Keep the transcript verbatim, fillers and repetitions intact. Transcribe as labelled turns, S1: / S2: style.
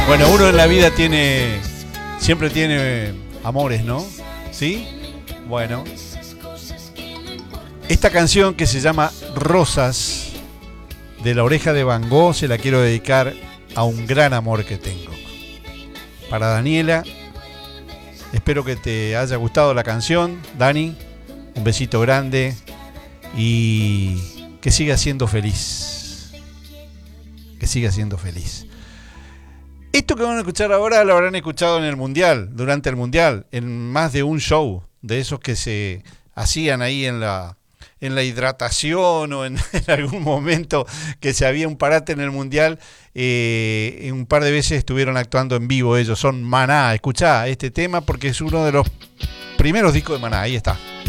S1: Bueno, uno en la vida tiene, siempre tiene amores, ¿no? ¿Sí? Bueno. Esta canción que se llama Rosas, de La Oreja de Van Gogh, se la quiero dedicar a un gran amor que tengo. Para Daniela, espero que te haya gustado la canción, Dani. Un besito grande y que siga siendo feliz. Que siga siendo feliz. Esto que van a escuchar ahora lo habrán escuchado en el Mundial, durante el Mundial, en más de un show de esos que se hacían ahí en la, en la hidratación o en, en algún momento que se había un parate en el Mundial. Eh, un par de veces estuvieron actuando en vivo ellos. Son Maná. Escuchá este tema porque es uno de los primeros discos de Maná. Ahí está.